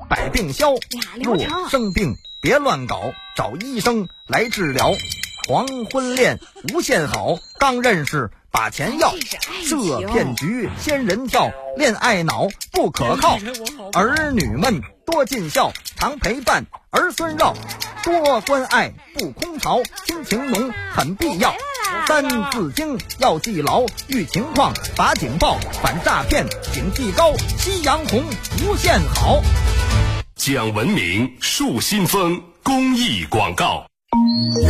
百病消。若生病别乱搞，找医生来治疗。黄昏恋无限好，刚认识把钱要，这骗局仙人跳，恋爱脑不可靠。儿女们多尽孝，常陪伴儿孙绕，多关爱不空巢，亲情浓很必要。三字经要记牢，遇情况把警报，反诈骗警惕高，夕阳红无限好。 讲文明树新风公益广告。